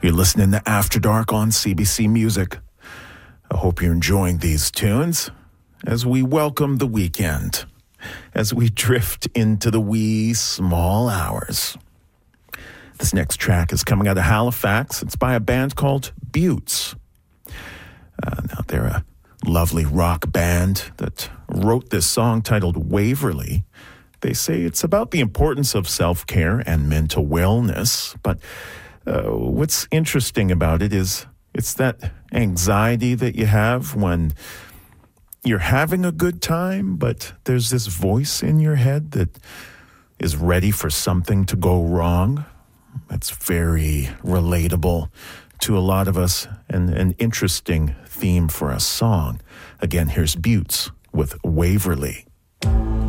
You're listening to After Dark on CBC Music. I hope you're enjoying these tunes as we welcome the weekend, as we drift into the wee small hours. This next track is coming out of Halifax. It's by a band called Buttes. Now, they're a lovely rock band that wrote this song titled Waverly. They say it's about the importance of self-care and mental wellness, but what's interesting about it is it's that anxiety that you have when you're having a good time, but there's this voice in your head that is ready for something to go wrong. That's very relatable to a lot of us and an interesting theme for a song. Again, here's Buttes with Waverly.